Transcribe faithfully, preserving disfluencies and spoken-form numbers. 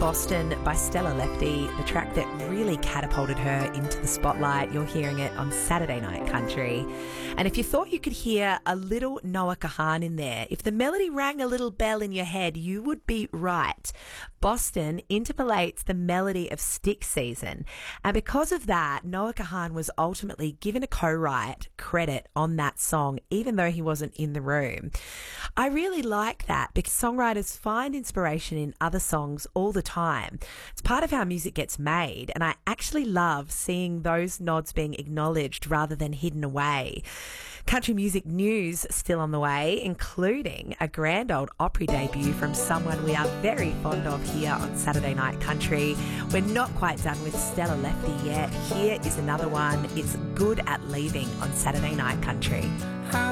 Boston by Stella Lefty, the track that really catapulted her into the spotlight. You're hearing it on Saturday Night Country. And if you thought you could hear a little Noah Kahan in there, if the melody rang a little bell in your head, you would be right. Boston interpolates the melody of Stick Season. And because of that, Noah Kahan was ultimately given a co-write credit on that song, even though he wasn't in the room. I really like that because songwriters find inspiration in other songs all the time. It's part of how music gets made, and I actually love seeing those nods being acknowledged rather than hidden away. Country music news still on the way, including a grand old Opry debut from someone we are very fond of here on Saturday Night Country. We're not quite done with Stella Lefty yet. Here is another one. It's Good at Leaving on Saturday Night Country. How